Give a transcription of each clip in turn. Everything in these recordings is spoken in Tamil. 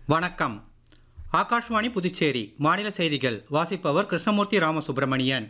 வணக்கம். ஆகாஷ்வாணி புதுச்சேரி மாநில செய்திகள் வாசிப்பவர் கிருஷ்ணமூர்த்தி ராமசுப்பிரமணியன்.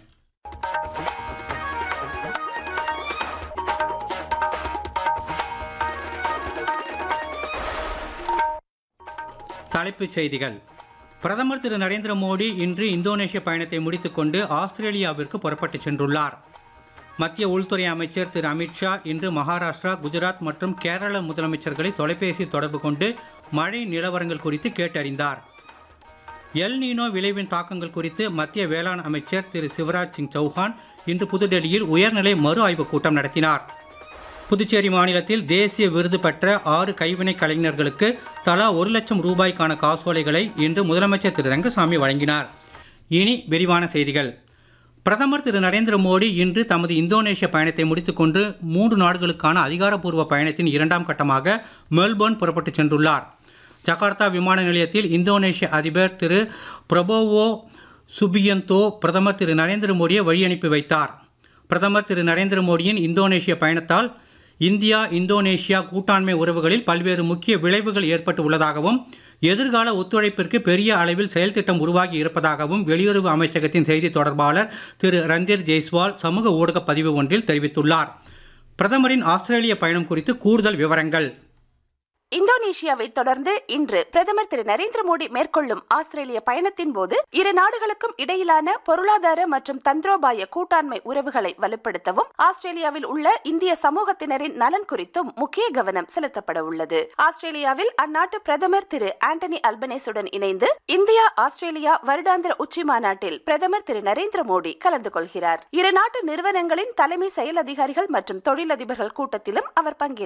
தலைப்புச் செய்திகள். பிரதமர் திரு நரேந்திர மோடி இன்று இந்தோனேஷிய பயணத்தை முடித்துக்கொண்டு ஆஸ்திரேலியாவிற்கு புறப்பட்டுச் சென்றுள்ளார். மத்திய உள்துறை அமைச்சர் திரு அமித்ஷா இன்று மகாராஷ்டிரா, குஜராத் மற்றும் கேரள முதலமைச்சர்களை தொலைபேசியில் தொடர்பு கொண்டு மழை நிலவரங்கள் குறித்து கேட்டறிந்தார். எல் நீனோ விளைவின் தாக்கங்கள் குறித்து மத்திய வேளாண் அமைச்சர் திரு சிவராஜ் சிங் சௌஹான் இன்று புதுடெல்லியில் உயர்நிலை மறு ஆய்வுக் கூட்டம் நடத்தினார். புதுச்சேரி மாநிலத்தில் தேசிய விருது பெற்ற 6 கைவினை கலைஞர்களுக்கு தலா 1 லட்சம் ரூபாய்க்கான காசோலைகளை இன்று முதலமைச்சர் திரு ரங்கசாமி வழங்கினார். இனி விரிவான செய்திகள். பிரதமர் திரு நரேந்திர மோடி இன்று தமது இந்தோனேஷிய பயணத்தை முடித்துக்கொண்டு 3 நாடுகளுக்கான அதிகாரப்பூர்வ பயணத்தின் 2ஆம் கட்டமாக மெல்போர்ன் புறப்பட்டுச் சென்றுள்ளார். ஜகார்த்தா விமான நிலையத்தில் இந்தோனேஷிய அதிபர் திரு பிரபோவோ சுபியந்தோ பிரதமர் திரு நரேந்திர மோடியை வழி அனுப்பி வைத்தார். பிரதமர் திரு நரேந்திர மோடியின் இந்தோனேஷிய பயணத்தால் இந்தியா இந்தோனேஷியா கூட்டாண்மை உறவுகளில் பல்வேறு முக்கிய விளைவுகள் ஏற்பட்டு உள்ளதாகவும் எதிர்கால ஒத்துழைப்பிற்கு பெரிய அளவில் செயல் திட்டம் உருவாகி இருப்பதாகவும் வெளியுறவு அமைச்சகத்தின் செய்தி தொடர்பாளர் திரு ரந்தீர் ஜெய்ஸ்வால் சமூக ஊடக பதிவு ஒன்றில் தெரிவித்துள்ளார். பிரதமரின் ஆஸ்திரேலிய பயணம் குறித்து கூடுதல் விவரங்கள். இந்தோனேஷியாவை தொடர்ந்து இன்று பிரதமர் திரு நரேந்திர மோடி மேற்கொள்ளும் ஆஸ்திரேலிய பயணத்தின் போது இரு நாடுகளுக்கும் இடையிலான பொருளாதார மற்றும் தந்திரோபாய கூட்டாண்மை உறவுகளை வலுப்படுத்தவும் ஆஸ்திரேலியாவில் உள்ள இந்திய சமூகத்தினரின் நலன் குறித்தும் முக்கிய கவனம் செலுத்தப்பட உள்ளது. ஆஸ்திரேலியாவில் அந்நாட்டு பிரதமர் திரு ஆண்டனி அல்பனேசுடன் இணைந்து இந்தியா ஆஸ்திரேலியா வருடாந்திர உச்சி மாநாட்டில் பிரதமர் திரு நரேந்திர மோடி கலந்து கொள்கிறார். இரு நாட்டு நிறுவனங்களின் தலைமை செயல் அதிகாரிகள் மற்றும் தொழிலதிபர்கள் கூட்டத்திலும் அவர் பங்கேற்கிறார்.